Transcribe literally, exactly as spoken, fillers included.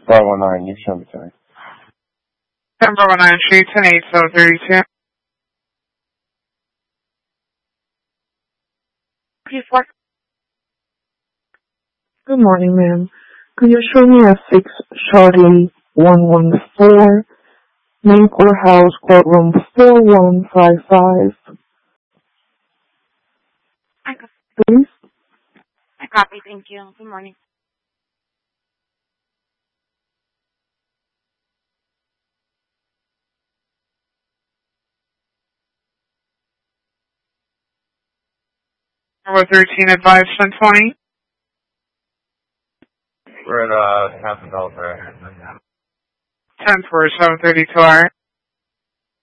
five one nine, you show me tonight. ten five one nine Street, ten eight seven thirty-two. Good morning, ma'am. Could you show me a six Charlie one one four, main courthouse, courtroom four one five five? I copy. Please? I copy, thank you. Good morning. Number thirteen, advice ten twenty. We're at, uh, half a dollar. ten four seven thirty-two, alright.